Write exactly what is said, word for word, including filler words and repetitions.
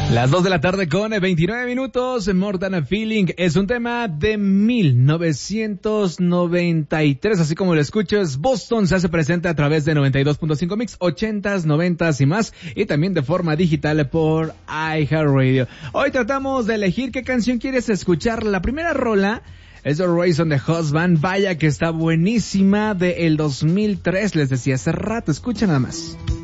Las dos de la tarde con veintinueve minutos, More Than a Feeling es un tema de mil novecientos noventa y tres, así como lo escuchas. Boston se hace presente a través de noventa y dos punto cinco Mix, ochentas, noventas y más, y también de forma digital por iHeartRadio. Hoy tratamos de elegir qué canción quieres escuchar. La primera rola es The Reason the Husband, vaya que está buenísima, de el dos mil tres, les decía hace rato, escucha nada más.